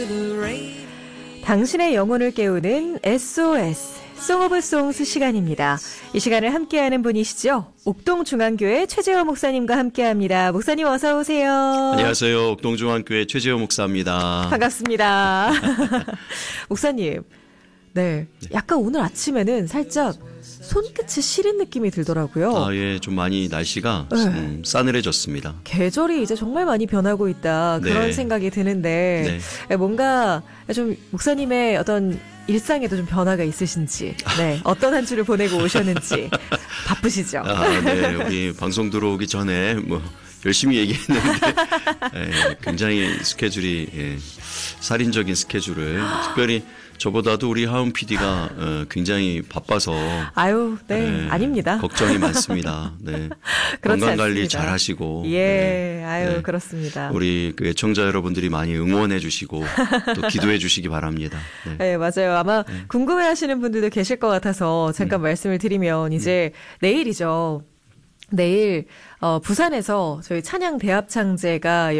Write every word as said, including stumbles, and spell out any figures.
당신의 영혼을 깨우는 에스오에스 송 오브 송스 시간입니다. 이 시간을 함께하는 분이시죠. 옥동중앙교회 최재호 목사님과 함께합니다. 목사님 어서 오세요. 안녕하세요. 옥동중앙교회 최재호 목사입니다. 반갑습니다. 목사님, 네, 약간 오늘 아침에는 살짝 손끝이 시린 느낌이 들더라고요. 아, 예, 좀 많이 날씨가 네. 음, 싸늘해졌습니다. 계절이 이제 정말 많이 변하고 있다 그런 네. 생각이 드는데 네. 뭔가 좀 목사님의 어떤 일상에도 좀 변화가 있으신지, 네, 어떤 한 주를 보내고 오셨는지 바쁘시죠? 아, 네, 여기 방송 들어오기 전에 뭐 열심히 얘기했는데 예, 굉장히 스케줄이 예, 살인적인 스케줄을 특별히 저보다도 우리 하은 피디가 어, 굉장히 바빠서 아유, 네, 네, 아닙니다. 걱정이 많습니다. 네, 건강 관리 잘 하시고, 예, 네, 아유, 네, 그렇습니다. 우리 그 애청자 여러분들이 많이 응원해 주시고 또 기도해 주시기 바랍니다. 네, 네, 맞아요. 아마 네. 궁금해하시는 분들도 계실 것 같아서 잠깐 음. 말씀을 드리면 이제 음. 내일이죠. 내일 어, 부산에서 저희 찬양 대합창제가